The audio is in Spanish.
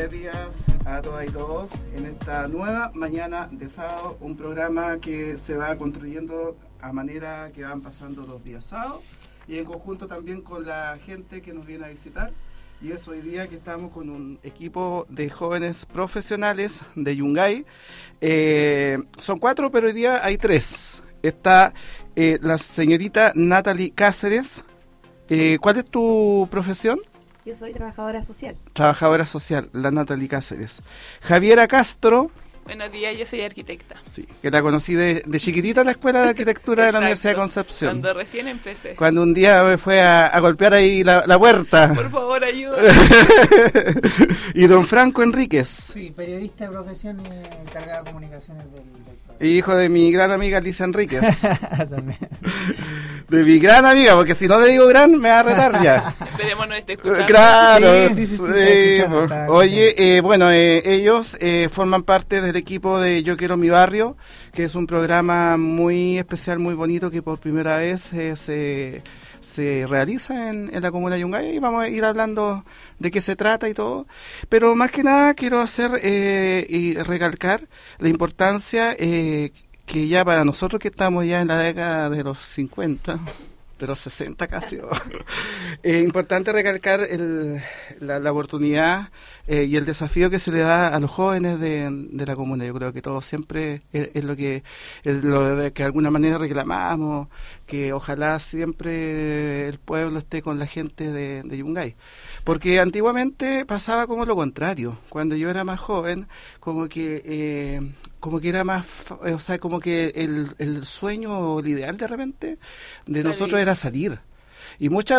buenos días a todas y todos en esta nueva mañana de sábado, un programa que se va construyendo a manera que van pasando los días sábados y en conjunto también con la gente que nos viene a visitar. Y es hoy día que estamos con un equipo de jóvenes profesionales de Yungay. Son 4, pero hoy día hay 3. Está la señorita Natalie Cáceres. ¿Cuál es tu profesión? Yo soy trabajadora social. Trabajadora social, la Natalie Cáceres. Javiera Castro. Buenos días, yo soy arquitecta. Sí, que la conocí de chiquitita en la Escuela de Arquitectura de la Universidad de Concepción. Cuando recién empecé. Cuando un día me fue a golpear ahí la puerta. Por favor, ayuda. Y don Franco Enríquez. Sí, periodista de profesión y encargado de comunicaciones del país. Hijo de mi gran amiga Alicia Enríquez. También. De mi gran amiga, porque si no le digo gran, me va a retar ya. Esperemos no esté escuchando. Claro. Sí, Oye, bueno, ellos forman parte del equipo de Yo Quiero Mi Barrio, que es un programa muy especial, muy bonito, que por primera vez se realiza en la comuna de Yungay, y vamos a ir hablando de qué se trata y todo, pero más que nada quiero hacer y recalcar la importancia que ya para nosotros que estamos ya en la década de los 50, de los 60 casi, es importante recalcar la oportunidad y el desafío que se le da a los jóvenes de la comuna. Yo creo que todo siempre es lo que de alguna manera reclamamos, que ojalá siempre el pueblo esté con la gente de Yungay. Porque antiguamente pasaba como lo contrario. Cuando yo era más joven, como que era más, o sea, como que el sueño o el ideal de repente de nosotros era salir. Y muchas